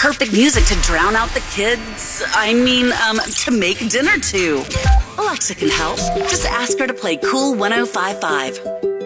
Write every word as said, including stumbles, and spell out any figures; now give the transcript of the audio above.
perfect music to drown out the kids. I mean, um, to make dinner to. Alexa can help. Just ask her to play Cool one oh five five.